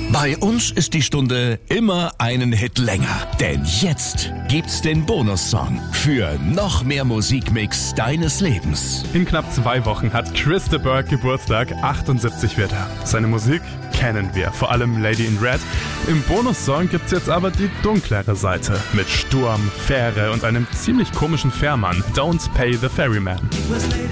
Bei uns ist die Stunde immer einen Hit länger. Denn jetzt gibt's den Bonussong für noch mehr Musikmix deines Lebens. In knapp 2 Wochen hat Chris de Burgh Geburtstag, 78 wird er. Seine Musik kennen wir, vor allem Lady in Red. Im Bonussong gibt's jetzt aber die dunklere Seite mit Sturm, Fähre und einem ziemlich komischen Fährmann, Don't Pay the Ferryman.